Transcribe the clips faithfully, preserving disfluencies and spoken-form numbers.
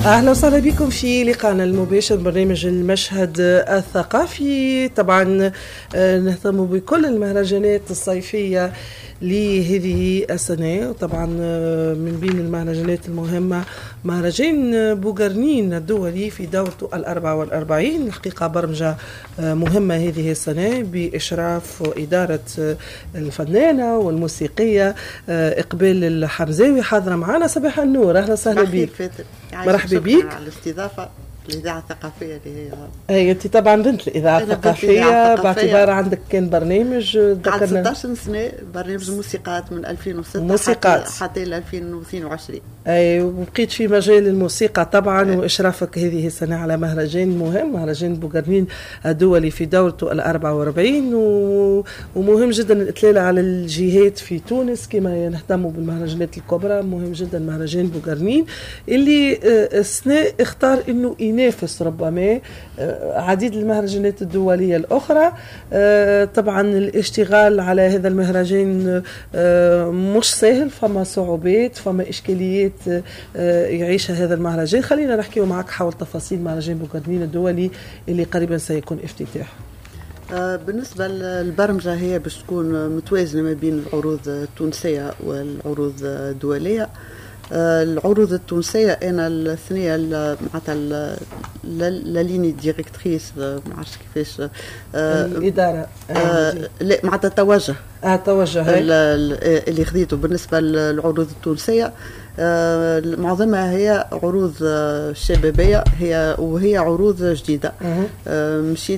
أهلا وسهلا بكم في لقاءنا المباشر برنامج المشهد الثقافي. طبعا نهتم بكل المهرجانات الصيفية لهذه السنة، وطبعا من بين المهرجانات المهمة مهرجان بوغرنين الدولي في دورته الأربعة والأربعين. الحقيقة برمجة مهمة هذه السنة بإشراف وإدارة الفنانة والموسيقية إقبال الحمزاوي، حاضرة معنا. صباح النور، أهلا وسهلا بك. مرحبا بك على الاستضافة الإذاعة الثقافية اللي هي أي أنت طبعا بنت الإذاعة الثقافية باعتبار عندك كان برنامج قعدت ستة عشر سنة برنامج موسيقات من ألفين وستة موسيقات حتى إلى ألفين واثنين وعشرين. أي وبقيت في مجال الموسيقى طبعا. أي. وإشرافك هذه السنة على مهرجان مهم، مهرجان بوغرنين الدولي في دورته الأربعة وأربعين، و... ومهم جدا الإطلال على الجهات في تونس كما نهتموا بالمهرجانات الكبرى. مهم جدا مهرجان بوغرنين اللي السنة اختار إنه ينافس ربما عديد المهرجانات الدولية الأخرى. طبعا الاشتغال على هذا المهرجان مش سهل، فما صعوبات، فما إشكاليات يعيشها هذا المهرجان. خلينا نحكي معك حول تفاصيل مهرجان بوغرنين الدولي اللي قريبا سيكون افتتاح. بالنسبة للبرمجة هي باش تكون متوازنة ما بين العروض التونسية والعروض الدولية. العروض التونسية أنا الثانية معناتها لا ليني ديريكتريس ما عرفتش كيفاش الإدارة لا معناتها التوجه اه توجه اللي خذيته بالنسبة للعروض التونسية. معظمها هي عروض شبابية هي وهي عروض جديدة. مشيت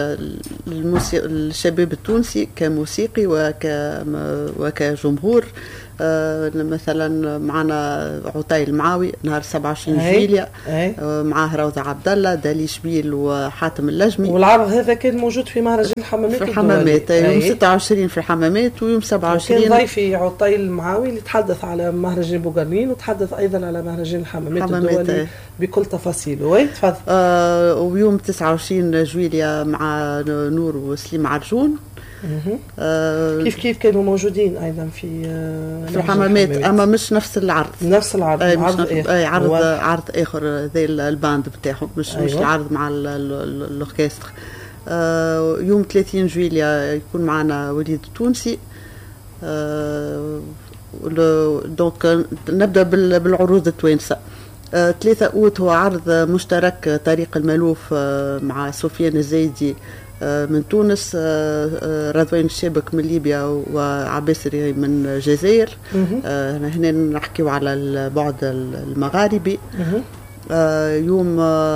للشباب التونسي كموسيقي وك وكجمهور. مثلا معنا عطاي المعاوي نهار سبعة وعشرين جويليا، معاه روضة عبد الله، دالي شبيل وحاتم اللجمي. والعرض هذا كان موجود في مهرجان الحمامات في الحمامات يوم ستة وعشرين في الحمامات ويوم سبعة وعشرين. كان ضيفي عطاي المعاوي اللي تحدث على مهرجان بوغرنين وتحدث ايضا على مهرجان الحمامات الدولي بكل تفاصيله. وين تفضل. آه ويوم تسعة وعشرين جويليا مع نور وسليم عرجون. آه كيف كيف كانوا موجودين ايضا في آه في الحمامات، اما مش نفس العرض. نفس العرض اي عرض اخر. اي عرض عرض اخر ذي الباند بتاعهم مش أيوة. مش العرض مع الاوركستر. آه يوم ثلاثين جويليا يكون معنا وليد التونسي. آه دونك نبدا بالعروض التوانسه. آه ثلاثة أوت هو عرض مشترك طريق المالوف آه مع سفيان الزايدي من تونس، رضوان الشابك من ليبيا وعباسري من الجزائر. هنا نحكيو على البعد المغاربي. يوم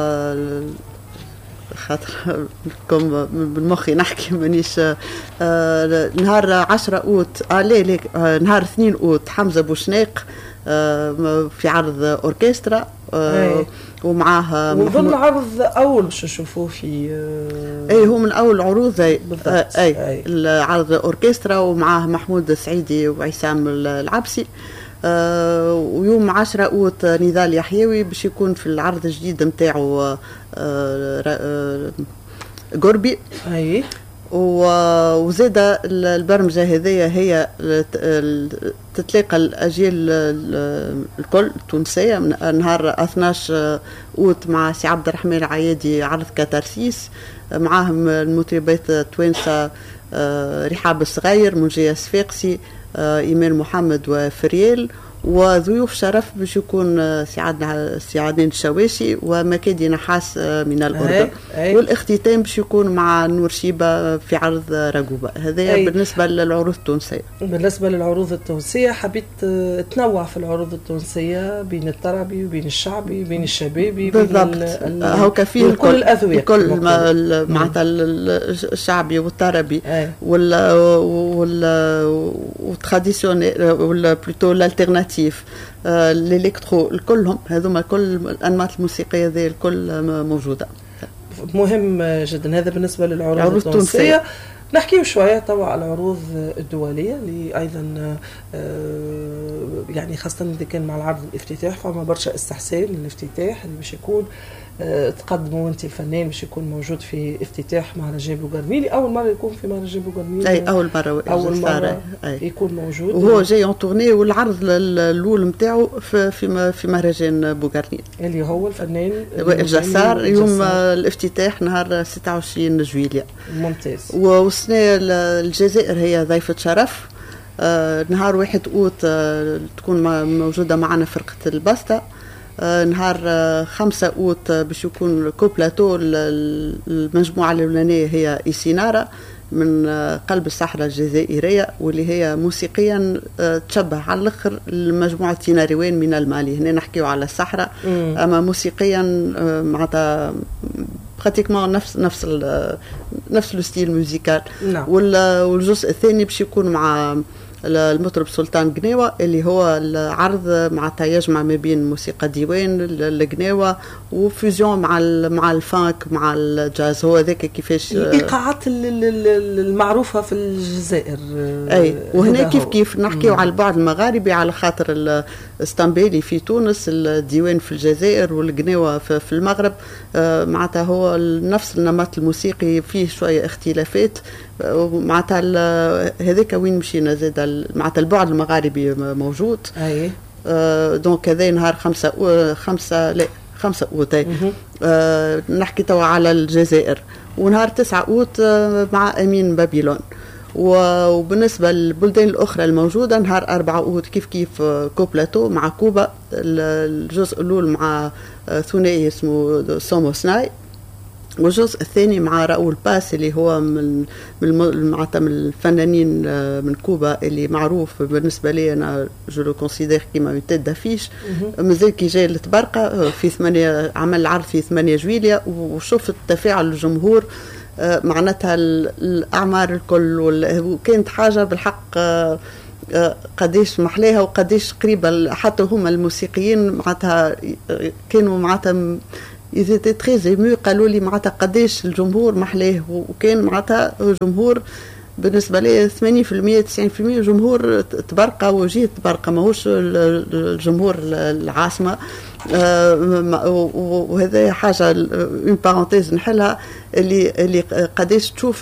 خاطر كم بالمخي نحكي مانيش. نهار عشرة أوت آه لا لا نهار اثنين أوت حمزة بوشناق في عرض أوركسترا ومعاه من ضمن العرض اول باش نشوفوه في اي هو من اول العروض اي بالضبط. اي, أي. العرض اوركسترا ومعاه محمود السعيدي وعسام العبسي. آه ويوم عشرة أوت نضال يحيوي باش يكون في العرض الجديد نتاعو آه آه قربي. اي وزادة البرمجة هذية هي تتلاقى الأجيال الكل التونسية. من نهار اثناش أوت مع سي عبد الرحمن العيادي عرض كاتارسيس، معاهم المطربات التوانسة رحاب الصغير، منجية صفاقسي، إيمان محمد وفريال، وضيوف شرف باش يكون سعادنا سعادين الشواشي ومكادي نحاس من الأردن. والاختتام باش يكون مع نور شيبة في عرض رقوبة. هذا بالنسبة للعروض التونسية. بالنسبة للعروض التونسية حبيت تنوع في العروض التونسية بين الطربي وبين الشعبي وبين الشبابي. بالضبط. هو كفيل كل الأذواق كل معناتها الشعبي والطربي وال والتراديسيونيل ولا بلوتو الالتيرناتيف الالكترو الكلهم هذوما كل الانماط الموسيقيه ذي الكل موجوده. مهم جدا هذا بالنسبه للعروض التونسيه. نحكيو شوية طبعا على العروض الدولية اللي أيضا يعني خاصة إذا كان مع العرض الافتتاح، فما برشا استحسان للافتتاح اللي باش يكون تقدموا انت الفنان باش يكون موجود في افتتاح مهرجان بوغرنيلي. اول مره يكون في مهرجان بوغرنيلي، اي اول مره اول مره يكون موجود وهو جاي اون تورني، والعرض الاول نتاعو في في في مهرجان بوغرنيلي اللي هو الفنان وائل جسار يوم الافتتاح نهار ستة وعشرين جويلية. ممتاز. والسنه الجزائر هي ضيفه شرف. آه نهار واحد اوت آه تكون موجوده معنا فرقه الباستا. آه نهار آه خمسة اوت آه باش يكون كوبلاتو. المجموعه الاولانيه هي إيسينارا من آه قلب الصحراء الجزائريه، واللي هي موسيقيا آه تشبه على الاخر المجموعه تيناريوين من المالي. هنا نحكيو على الصحراء، اما موسيقيا آه معناتها براتيكمون نفس نفس نفس الستيل ميوزيكال. نعم. والجزء الثاني باش يكون مع المطرب سلطان قنيوة، اللي هو العرض معناتها يجمع ما بين موسيقى ديوان القنيوة وفيوزيون مع مع الفانك مع الجاز. هو ذاك كيفاش الايقاعات المعروفه في الجزائر. اي وهنا كيف كيف نحكيو على البعد المغاربي، على خاطر الاسطنبولي في تونس، الديوان في الجزائر، والقنيوة في المغرب. معناتها هو نفس النمط الموسيقي، فيه شويه اختلافات. معناتها هذاك وين مشينا زاد معناتها البعد المغاربي موجود. اي آه دونك هذا نهار خمسة أو خمسة لا خمسة اوت. آه نحكي توا على الجزائر. ونهار تسعة اوت آه مع امين بابيلون. وبالنسبه للبلدان الاخرى الموجوده نهار أربعة اوت كيف كيف كوبلاتو مع كوبا. الجزء الاول مع ثنائي اسمه سومو سناي، والجزء الثاني مع راؤول باس اللي هو من من معناتها من الفنانين من كوبا اللي معروف بالنسبه لي انا جو لو كونسيدير كيما اون تيت دافيش. مازال كي جاي لتبرقه في ثمانية عمل العرض في ثمانية جويلية، وشفت تفاعل الجمهور معناتها الاعمار الكل، وكانت حاجه بالحق قديش محلاها وقديش قريبه. حتى هما الموسيقيين معناتها كانوا معناتها إذا تري إيمو، قالوا لي معناتها قديش الجمهور محلاه، وكان معناتها جمهور بالنسبة لي ثمانين بالمئة تسعين بالمئة جمهور تبرقة وجيه تبرقة، ماهوش الجمهور العاصمة. وهذا حاجة اون بارونتيز نحلها، اللي اللي قديش تشوف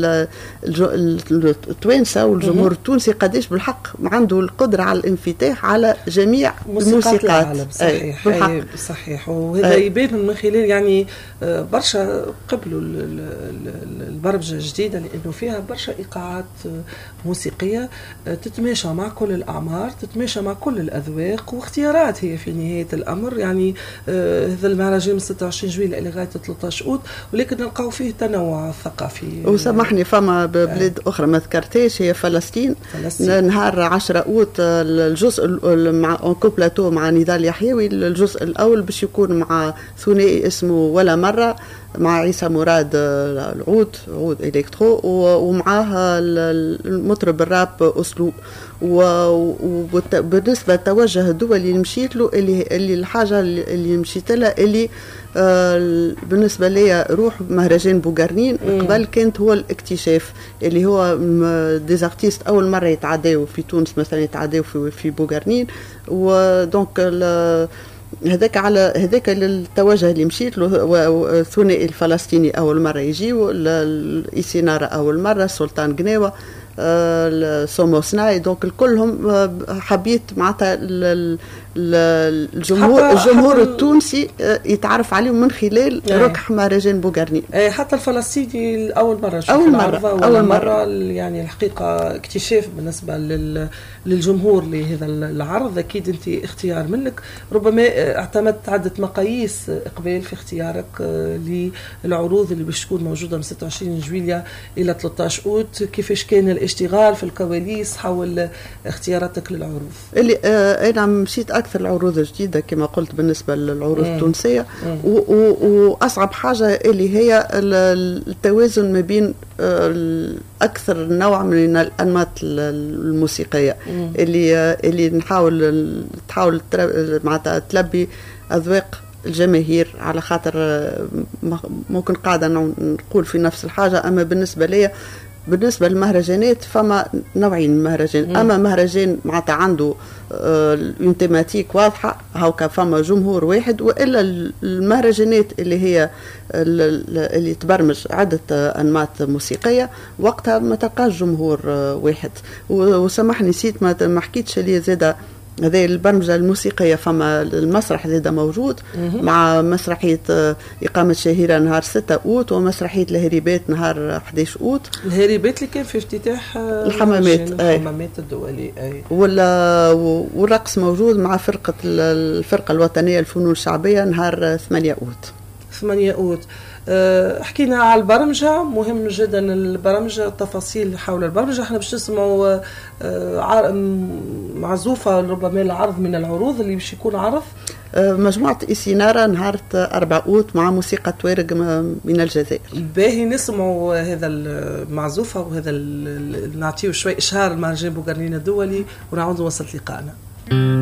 التوانسة والجمهور التونسي قديش بالحق عنده القدرة على الانفتاح على جميع الموسيقات. صحيح. أي صحيح. وهذا يبان من خلال يعني برشا قبلوا البرمجة الجديدة، لأنه فيها برشا إيقاعات موسيقية تتماشى مع كل الأعمار، تتماشى مع كل الأذواق، واختيارات هي في نهاية الأمر. يعني آه هذا المهرجان من ستة وعشرين جويلية لغاية ثلاثة عشر اوت، ولكن نلقاو فيه تنوع ثقافي. وسامحني فما بلاد آه. أخرى ما ذكرتهاش، هي فلسطين. فلسطين نهار عشرة اوت الجزء مع كوبلاتو مع نضال يحيوي. الجزء الأول باش يكون مع ثنائي اسمه ولا مرة مع عيسى مراد العود عود إلكترو، ومعاها المطرب الراب أسلوب. وبالنسبة للتوجه الدولي اللي مشيت له، اللي اللي الحاجة اللي مشيت لها اللي آه بالنسبة لي روح مهرجان بوغرنين قبل كانت هو الاكتشاف، اللي هو ديزارتيست أول مرة يتعداو في تونس مثلا، يتعداو في في بوغرنين. ودونك هذاك على هذاك التوجه اللي مشيت له. الثنائي الفلسطيني أول مرة يجيو، الإيسينارا أول مرة، سلطان قنيوة، سومو سناي. دونك الكلهم حبيت معناتها الجمهور الجمهور التونسي يتعرف عليهم من خلال ركح مهرجان بوغرنين. حتى الفلسطيني اول مره اول مره اول مره يعني الحقيقه اكتشاف بالنسبه للجمهور لهذا العرض. اكيد انت اختيار منك، ربما اعتمدت عده مقاييس اقبال في اختيارك للعروض اللي باش تكون موجوده من ستة وعشرين جويلية الى ثلاثة عشر اوت. كيفاش كان الاشتغال في الكواليس حول اختياراتك للعروض؟ اللي آه انا مشيت اكثر العروض الجديده كما قلت بالنسبه للعروض مم. التونسيه. واصعب حاجه اللي هي التوازن ما بين اكثر نوع من الانماط الموسيقيه مم. اللي اللي نحاول تحاول معناتها تلبي اذواق الجماهير، على خاطر ممكن قاعده نقول في نفس الحاجه. اما بالنسبه لي بالنسبة للمهرجانات فما نوعين من المهرجان. أما مهرجان معناتها عنده اون تيماتيك واضحة هاوكا فما جمهور واحد، وإلا المهرجانات اللي هي اللي تبرمج عدة أنماط موسيقية وقتها ما تلقاش جمهور واحد. وسامحني نسيت ما حكيتش لي زادة هذه البرمجة الموسيقية، فما المسرح زادا موجود مع مسرحية إقامة شهيرة نهار ستة أوت ومسرحية الهريبات نهار أحد عشر أوت. الهريبات اللي كان في افتتاح الحمامات الحمامات الدولي أي. ولا والرقص موجود مع فرقة الفرقة الوطنية للفنون الشعبية نهار ثمانية أوت. ثمانية أوت. أه حكينا على البرمجة، مهم جدا البرمجة، التفاصيل حول البرمجة. احنا باش نسمعوا أه معزوفة ربما العرض من العروض اللي باش يكون عرض أه مجموعة إسينارة نهار أربعة أوت مع موسيقى توارق من الجزائر. باهي نسمعوا هذا المعزوفة وهذا نعطيه شوي إشهار المهرجان بوغرنينا الدولي ونعود نوصل لقائنا.